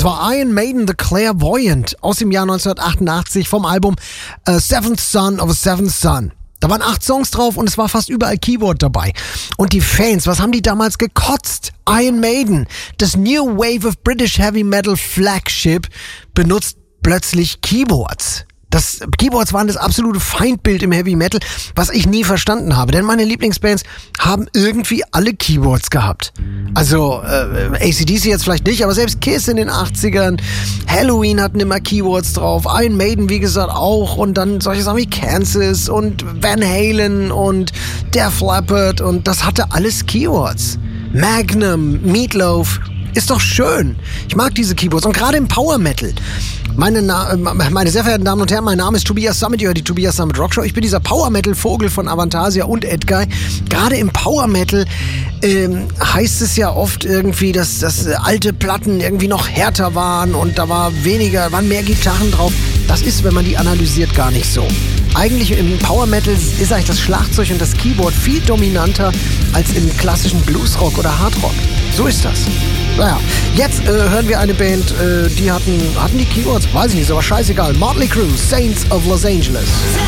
war Iron Maiden, The Clairvoyant aus dem Jahr 1988 vom Album Seventh Son of a Seventh Son. Da waren 8 Songs drauf und es war fast überall Keyboard dabei. Und die Fans, was haben die damals gekotzt? Iron Maiden, das New Wave of British Heavy Metal Flagship, benutzt plötzlich Keyboards. Keyboards waren das absolute Feindbild im Heavy Metal, was ich nie verstanden habe. Denn meine Lieblingsbands haben irgendwie alle Keyboards gehabt. Also AC/DC jetzt vielleicht nicht, aber selbst Kiss in den 80ern, Halloween hatten immer Keyboards drauf, Iron Maiden wie gesagt auch und dann solche Sachen wie Kansas und Van Halen und Def Leppard und das hatte alles Keyboards. Magnum, Meatloaf. Ist doch schön. Ich mag diese Keyboards. Und gerade im Power Metal. Meine sehr verehrten Damen und Herren, mein Name ist Tobias Summit, ihr hört die Tobias Summit Rockshow. Ich bin dieser Power Metal Vogel von Avantasia und Edguy. Gerade im Power Metal heißt es ja oft irgendwie, dass alte Platten irgendwie noch härter waren und da waren mehr Gitarren drauf. Das ist, wenn man die analysiert, gar nicht so. Eigentlich im Power Metal ist eigentlich das Schlagzeug und das Keyboard viel dominanter als im klassischen Bluesrock oder Hardrock. So ist das. Naja, jetzt hören wir eine Band, die hatten die Keyboards, weiß ich nicht, ist aber scheißegal. Motley Crue, Saints of Los Angeles.